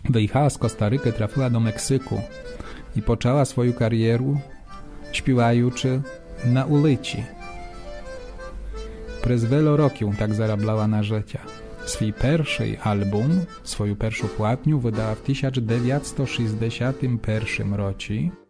Wyjechała z Kostaryki, trafiła do Meksyku i poczęła swoją karierę śpiewaючи na ulicy. Przez wiele rokів tak zarabiała na życie. Swój pierwszy album, swoją pierwszą płatnię wydała w 1961 roku.